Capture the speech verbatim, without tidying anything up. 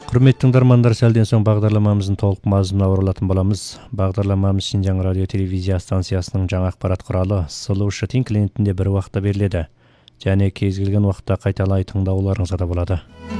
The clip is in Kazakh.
Құрметті тыңдармандар, сәлден соң бағдарламамыздың толық мазмұнына оралатын боламыз. Бағдарламамыз Шинжаң радио телевизия станциясының жаңа ақпарат құралы Сұлу Шытин клиентінде бір уақытта беріледі. Және кез келген уақытта қайталай тыңдауларыңызға да болады.